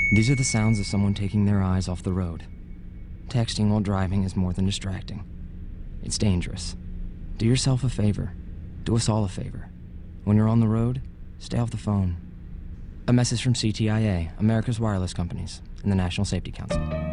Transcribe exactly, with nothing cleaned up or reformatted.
These are the sounds of someone taking their eyes off the road. Texting while driving is more than distracting. It's dangerous. Do yourself a favor. Do us all a favor. When you're on the road, stay off the phone. A message from C T I A, America's wireless companies, and the National Safety Council.